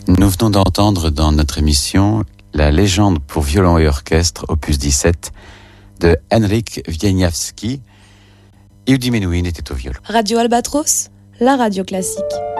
Nous venons d'entendre dans notre émission la légende pour violon et orchestre, opus 17, de Henryk Wieniawski. Yudi Menuhin était au violon. Radio Albatros, la radio classique.